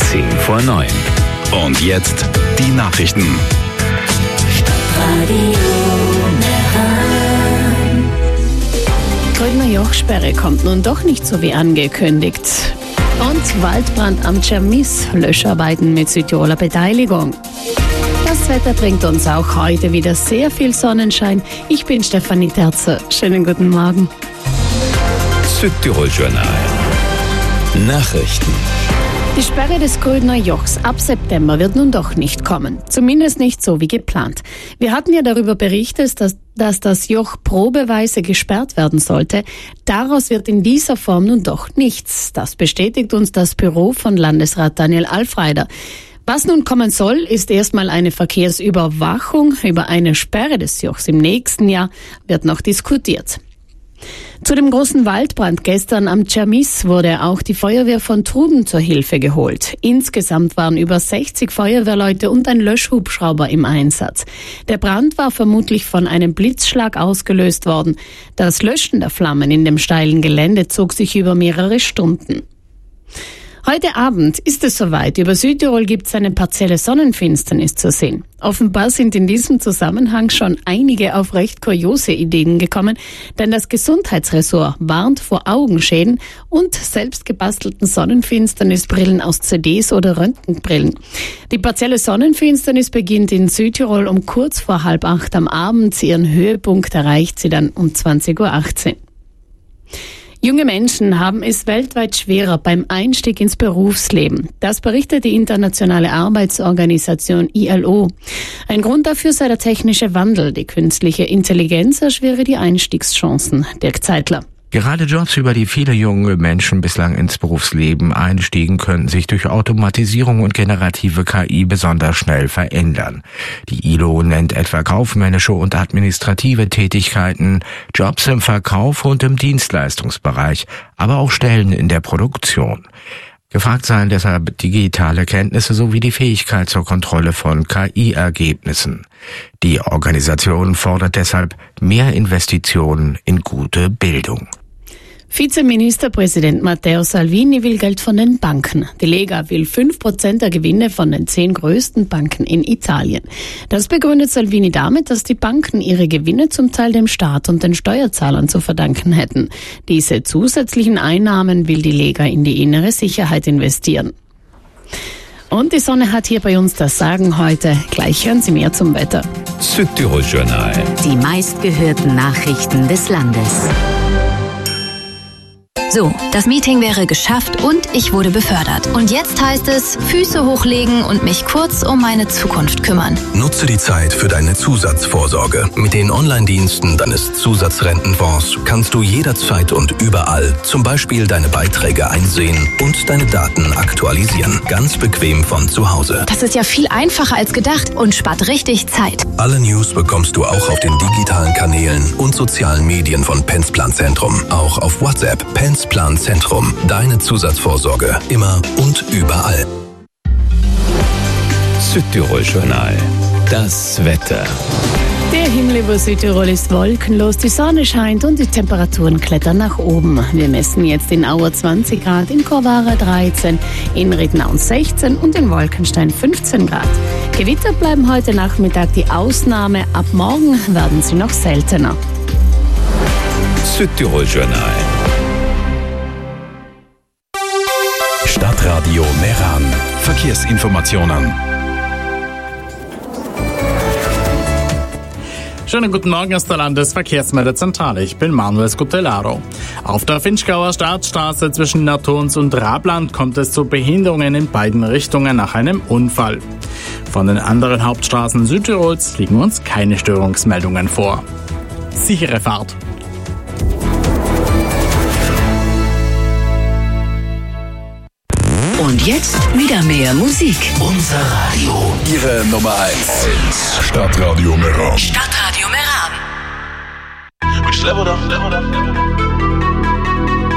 10:10. Und jetzt die Nachrichten. Grüner Jochsperre kommt nun doch nicht so wie angekündigt. Und Waldbrand am Tschermiss, Löscharbeiten mit Südtiroler Beteiligung. Das Wetter bringt uns auch heute wieder sehr viel Sonnenschein. Ich bin Stefanie Terzer. Schönen guten Morgen. Südtirol Journal. Nachrichten. Die Sperre des Grüner Jochs ab September wird nun doch nicht kommen. Zumindest nicht so wie geplant. Wir hatten ja darüber berichtet, dass das Joch probeweise gesperrt werden sollte. Daraus wird in dieser Form nun doch nichts. Das bestätigt uns das Büro von Landesrat Daniel Alfreider. Was nun kommen soll, ist erstmal eine Verkehrsüberwachung. Über eine Sperre des Jochs im nächsten Jahr wird noch diskutiert. Zu dem großen Waldbrand gestern am Tschermiss wurde auch die Feuerwehr von Truden zur Hilfe geholt. Insgesamt waren über 60 Feuerwehrleute und ein Löschhubschrauber im Einsatz. Der Brand war vermutlich von einem Blitzschlag ausgelöst worden. Das Löschen der Flammen in dem steilen Gelände zog sich über mehrere Stunden. Heute Abend ist es soweit. Über Südtirol gibt es eine partielle Sonnenfinsternis zu sehen. Offenbar sind in diesem Zusammenhang schon einige auf recht kuriose Ideen gekommen, denn das Gesundheitsressort warnt vor Augenschäden und selbstgebastelten Sonnenfinsternisbrillen aus CDs oder Röntgenbrillen. Die partielle Sonnenfinsternis beginnt in Südtirol um kurz vor 7:30 am Abend. Ihren Höhepunkt erreicht sie dann um 20:18 Uhr. Junge Menschen haben es weltweit schwerer beim Einstieg ins Berufsleben. Das berichtet die Internationale Arbeitsorganisation ILO. Ein Grund dafür sei der technische Wandel. Die künstliche Intelligenz erschwere die Einstiegschancen. Dirk Zeitler. Gerade Jobs, über die viele junge Menschen bislang ins Berufsleben einstiegen, könnten sich durch Automatisierung und generative KI besonders schnell verändern. Die ILO nennt etwa kaufmännische und administrative Tätigkeiten, Jobs im Verkauf und im Dienstleistungsbereich, aber auch Stellen in der Produktion. Gefragt seien deshalb digitale Kenntnisse sowie die Fähigkeit zur Kontrolle von KI-Ergebnissen. Die Organisation fordert deshalb mehr Investitionen in gute Bildung. Vizeministerpräsident Matteo Salvini will Geld von den Banken. Die Lega will 5% der Gewinne von den 10 größten Banken in Italien. Das begründet Salvini damit, dass die Banken ihre Gewinne zum Teil dem Staat und den Steuerzahlern zu verdanken hätten. Diese zusätzlichen Einnahmen will die Lega in die innere Sicherheit investieren. Und die Sonne hat hier bei uns das Sagen heute. Gleich hören Sie mehr zum Wetter. Südtirol Journal. Die meistgehörten Nachrichten des Landes. So, das Meeting wäre geschafft und ich wurde befördert. Und jetzt heißt es, Füße hochlegen und mich kurz um meine Zukunft kümmern. Nutze die Zeit für deine Zusatzvorsorge. Mit den Online-Diensten deines Zusatzrentenfonds kannst du jederzeit und überall zum Beispiel deine Beiträge einsehen und deine Daten aktualisieren. Ganz bequem von zu Hause. Das ist ja viel einfacher als gedacht und spart richtig Zeit. Alle News bekommst du auch auf den digitalen Kanälen und sozialen Medien von Pensplan Zentrum. Auch auf WhatsApp. Pensplan Zentrum. Deine Zusatzvorsorge. Immer und überall. Südtirol Journal. Das Wetter. Der Himmel über Südtirol ist wolkenlos, die Sonne scheint und die Temperaturen klettern nach oben. Wir messen jetzt in Auer 20 Grad, in Korvara 13, in Rednaun 16 und in Wolkenstein 15 Grad. Gewitter bleiben heute Nachmittag die Ausnahme, ab morgen werden sie noch seltener. Südtirol Journal. Stadtradio Meran. Verkehrsinformationen. Schönen guten Morgen aus der Landesverkehrsmeldezentrale. Ich bin Manuel Scutellaro. Auf der Finchgauer Staatsstraße zwischen Naturns und Rabland kommt es zu Behinderungen in beiden Richtungen nach einem Unfall. Von den anderen Hauptstraßen Südtirols liegen uns keine Störungsmeldungen vor. Sichere Fahrt. Und jetzt wieder mehr Musik. Unser Radio. Ihre Nummer 1. Stadtradio Meran. Stadtradio Meran. Which level though?